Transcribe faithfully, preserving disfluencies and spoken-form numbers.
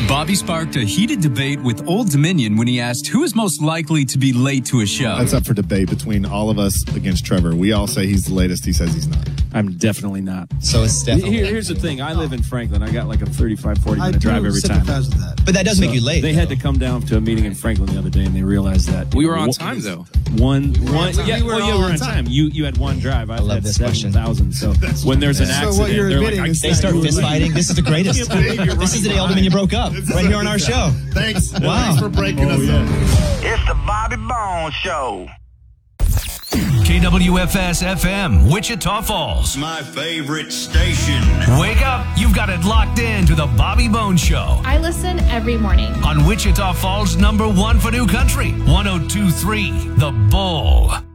Bobby sparked a heated debate with Old Dominion when he asked who is most likely to be late to a show. That's up for debate between all of us against Trevor. We all say he's the latest. He says he's not. I'm definitely not. So it's definitely. Here, here's the thing. I live in Franklin. I got like a thirty-five, forty minute drive every time. That. But that does so make you late. They though. had to come down to a meeting in Franklin the other day, and they realized that we were on time though. One, we one, time. yeah, we were well, yeah, we were on time. time. You, you had one drive. I've I love had this seven thousand. So when there's an so accident, what you're they're like, admitting I, is they start fist fighting. This is the greatest. This is the day Old Dominion broke up. Right here on our show. Thanks. Wow. Thanks for breaking oh, us yeah. up. It's the Bobby Bones Show. K W F S F M, Wichita Falls. My favorite station. Wake up. You've got it locked in to the Bobby Bones Show. I listen every morning. On Wichita Falls, number one for new country, one oh two point three, The Bull.